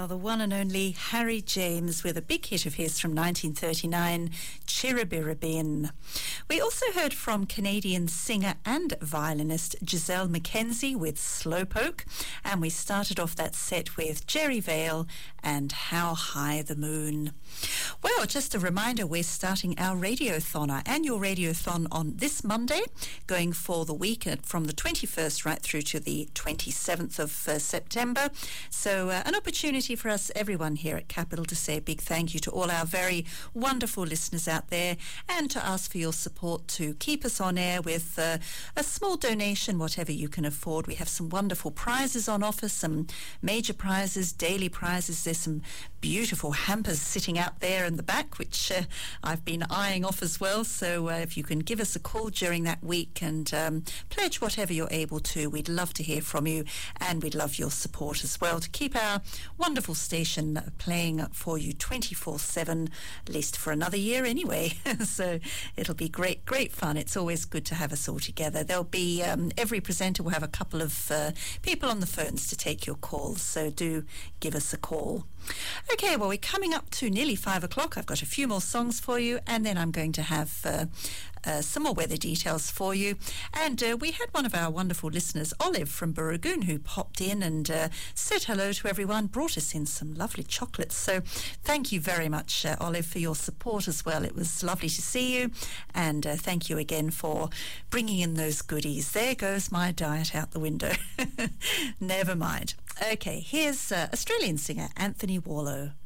The one and only Harry James with a big hit of his from 1939, Chirabirabin. We also heard from Canadian singer and violinist Giselle McKenzie with Slowpoke, and we started off that set with Jerry Vale and How High the Moon. Well, just a reminder, we're starting our radiothon, our annual radiothon on this Monday, going for the week from the 21st right through to the 27th of September. So an opportunity for us, everyone here at Capital, to say a big thank you to all our very wonderful listeners out there, and to ask for your support to keep us on air with a small donation, whatever you can afford. We have some wonderful prizes on offer, some major prizes, daily prizes. There's some beautiful hampers sitting out there in the back, which I've been eyeing off as well. So if you can give us a call during that week and pledge whatever you're able to, we'd love to hear from you, and we'd love your support as well to keep our wonderful station playing for you 24/7, at least for another year anyway. So it'll be great fun. It's always good to have us all together. There'll be every presenter will have a couple of people on the phones to take your calls, so do give us a call. Okay, well, we're coming up to nearly 5 o'clock. I've got a few more songs for you, and then I'm going to have some more weather details for you. And we had one of our wonderful listeners, Olive from Booragoon, who popped in and said hello to everyone, brought us in some lovely chocolates. So thank you very much, Olive, for your support as well. It was lovely to see you, and thank you again for bringing in those goodies. There goes my diet out the window. Never mind. Okay, here's Australian singer Anthony Warlow.